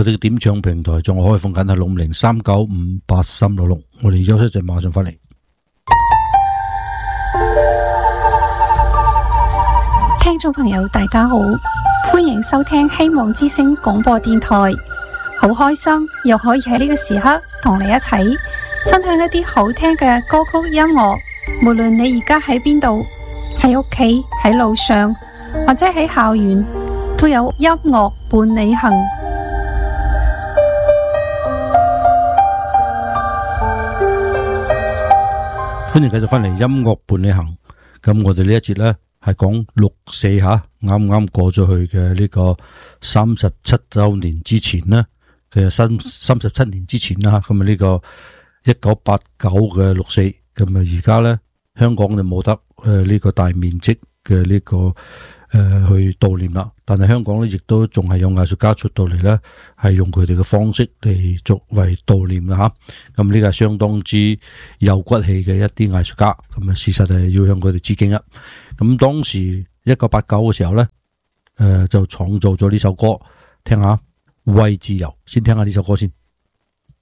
我哋嘅點唱平台仲可以放緊係6039583666，我哋休息一陣馬上翻嚟。 聽眾朋友大家好，歡迎收聽希望之聲廣播電台，好開心又可以喺呢個時刻同你一齊分享一啲好聽嘅歌曲音樂。無論你而家喺邊度，喺屋企、喺路上或者喺校園，都有音樂伴你行。 歡迎繼續翻嚟音樂伴你行。咁我哋呢一節呢係講6·4吓，啱啱過咗去嘅呢個37周年之前呢，其實37年之前啦，咁啊呢個1989嘅6·4，咁啊而家呢香港就冇得呢個大面積嘅呢個去悼念啦，但係香港咧亦都仲係有藝術家出到嚟咧，係用佢哋嘅方式嚟作為悼念嘅吓。咁呢個係相當之有骨氣嘅一啲藝術家，咁啊事實係要向佢哋致敬啊。咁當時1989嘅時候咧，就創造咗呢首歌，聽下為自由，先聽下呢首歌先。